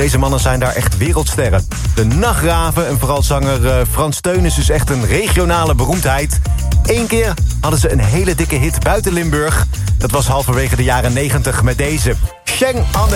Deze mannen zijn daar echt wereldsterren. De Nachtgraven en vooral zanger Frans Teun is dus echt een regionale beroemdheid. Eén keer hadden ze een hele dikke hit buiten Limburg. Dat was halverwege de jaren 90 met deze. Sheng aan de